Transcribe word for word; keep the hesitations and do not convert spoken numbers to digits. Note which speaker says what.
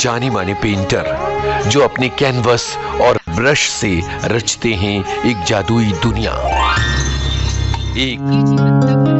Speaker 1: जाने माने पेंटर जो अपने कैनवस और ब्रश से रचते हैं एक जादुई दुनिया। एक